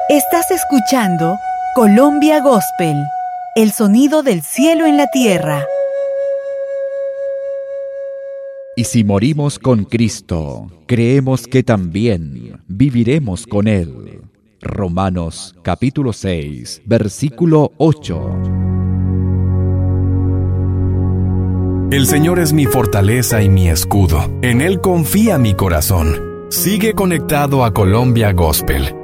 Estás escuchando Colombia Gospel, el sonido del cielo en la tierra. Y si morimos con Cristo, creemos que también viviremos con Él. Romanos capítulo 6, versículo 8. El Señor es mi fortaleza y mi escudo. En Él confía mi corazón. Sigue conectado a Colombia Gospel.